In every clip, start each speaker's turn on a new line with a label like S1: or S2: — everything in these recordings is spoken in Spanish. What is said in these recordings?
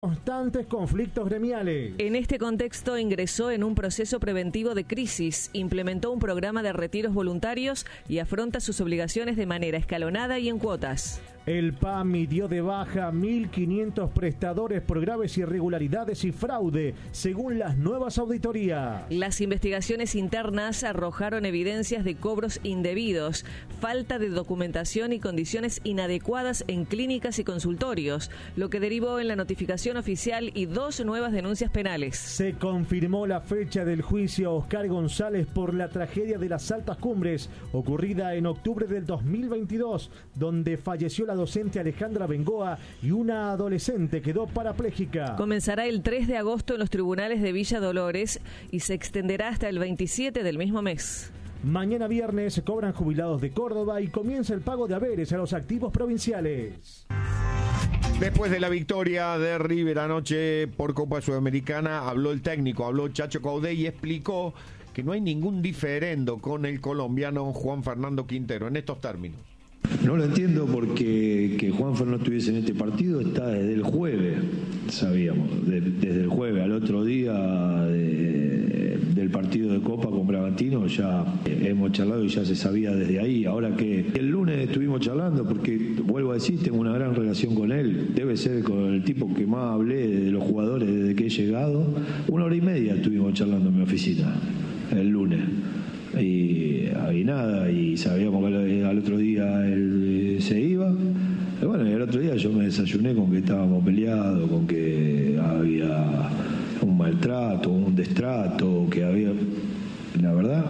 S1: constantes conflictos gremiales.
S2: En este contexto ingresó en un proceso preventivo de crisis, implementó un programa de retiros voluntarios y afronta sus obligaciones de manera escalonada y en cuotas.
S1: El PAMI dio de baja 1.500 prestadores por graves irregularidades y fraude, según las nuevas auditorías.
S2: Las investigaciones internas arrojaron evidencias de cobros indebidos, falta de documentación y condiciones inadecuadas en clínicas y consultorios, lo que derivó en la notificación oficial y 2 nuevas denuncias penales.
S1: Se confirmó la fecha del juicio a Oscar González por la tragedia de las Altas Cumbres, ocurrida en octubre del 2022, donde falleció la docente Alejandra Bengoa y una adolescente quedó parapléjica.
S2: Comenzará el 3 de agosto en los tribunales de Villa Dolores y se extenderá hasta el 27 del mismo mes.
S1: Mañana viernes cobran jubilados de Córdoba y comienza el pago de haberes a los activos provinciales.
S3: Después de la victoria de River anoche por Copa Sudamericana, habló el técnico, habló Chacho Coudet y explicó que no hay ningún diferendo con el colombiano Juan Fernando Quintero en estos términos.
S4: No lo entiendo porque que Juanfer no estuviese en este partido está desde el jueves, sabíamos, desde el jueves al otro día del partido de Copa con Bragantino ya hemos charlado y ya se sabía desde ahí. Ahora que el lunes estuvimos charlando, porque vuelvo a decir, tengo una gran relación con él, debe ser con el tipo que más hablé de los jugadores desde que he llegado. 1 hora y media estuvimos charlando en mi oficina el lunes. Y nada, y sabíamos que al otro día él se iba. Y bueno, el otro día yo me desayuné con que estábamos peleados, con que había un maltrato, un destrato, que había, la verdad,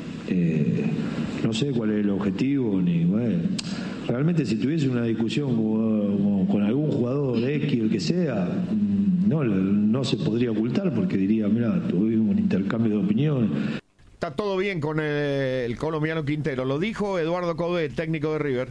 S4: no sé cuál es el objetivo, ni bueno, realmente si tuviese una discusión con algún jugador X, el que sea, no se podría ocultar, porque diría, mira, tuvimos un intercambio de opiniones.
S3: Está todo bien con el colombiano Quintero, lo dijo Eduardo Coudet, técnico de River.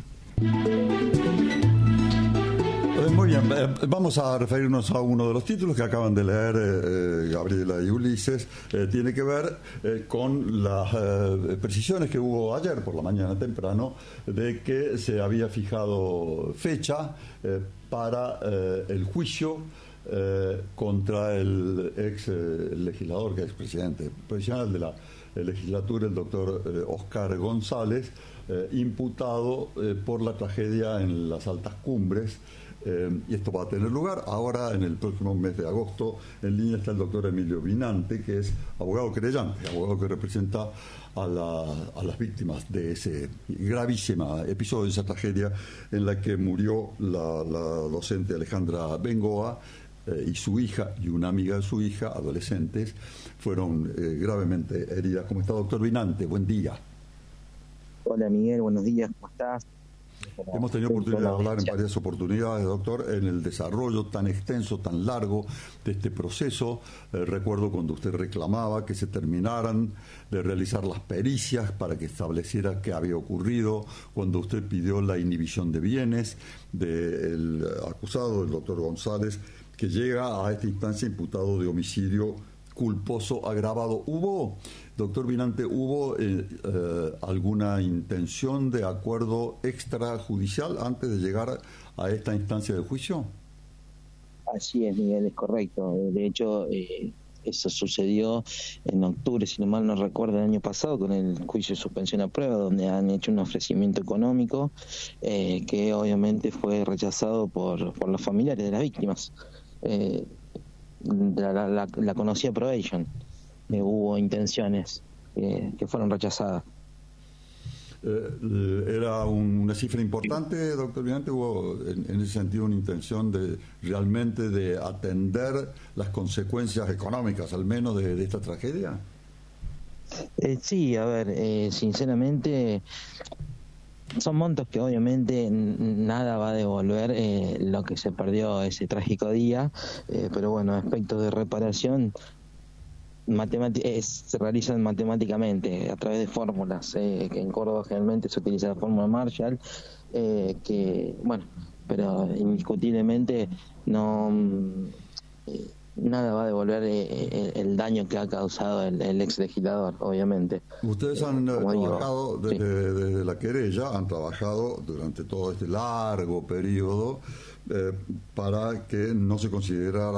S5: Muy bien, vamos a referirnos a uno de los títulos que acaban de leer Gabriela y Ulises. Tiene que ver con las precisiones que hubo ayer por la mañana temprano de que se había fijado fecha para el juicio contra el ex legislador, que es presidente profesional de la legislatura, el doctor Oscar González, imputado por la tragedia en las Altas Cumbres. Y esto va a tener lugar ahora en el próximo mes de agosto. En línea está el doctor Emilio Vinante, que es abogado querellante, abogado que representa a las víctimas de ese gravísimo episodio, de esa tragedia en la que murió la docente Alejandra Bengoa, y su hija y una amiga de su hija, adolescentes, fueron gravemente heridas. ¿Cómo está, doctor Vinante? Buen día.
S6: Hola, Miguel, buenos días, ¿cómo estás?
S5: Hemos tenido oportunidad de hablar en varias oportunidades, doctor, en el desarrollo tan extenso, tan largo de este proceso. Recuerdo cuando usted reclamaba que se terminaran de realizar las pericias para que estableciera qué había ocurrido, cuando usted pidió la inhibición de bienes del acusado, el doctor González, que llega a esta instancia imputado de homicidio culposo agravado. Doctor Vinante, ¿hubo alguna intención de acuerdo extrajudicial antes de llegar a esta instancia de juicio?
S6: Así es, Miguel, es correcto. De hecho, eso sucedió en octubre, si no mal no recuerdo, el año pasado, con el juicio de suspensión a prueba, donde han hecho un ofrecimiento económico que obviamente fue rechazado por los familiares de las víctimas. La conocida probation. Hubo intenciones que fueron rechazadas.
S5: ¿Era una cifra importante, doctor Vinante? ¿Hubo en ese sentido una intención de realmente de atender las consecuencias económicas, al menos, de esta tragedia?
S6: Sí, a ver, sinceramente son montos que obviamente nada va a devolver lo que se perdió ese trágico día, pero bueno, aspectos de reparación se realizan matemáticamente a través de fórmulas, que en Córdoba generalmente se utiliza la fórmula Marshall, que bueno, pero indiscutiblemente no nada va a devolver el daño que ha causado el ex legislador, obviamente.
S5: Ustedes han trabajado desde la querella, han trabajado durante todo este largo periodo para que no se considerara